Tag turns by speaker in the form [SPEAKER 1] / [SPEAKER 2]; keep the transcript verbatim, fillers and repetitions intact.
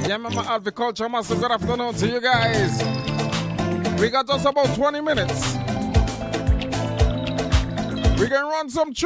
[SPEAKER 1] Yeah, man, my agriculture massive good afternoon to you guys. We got just about twenty minutes. We can run some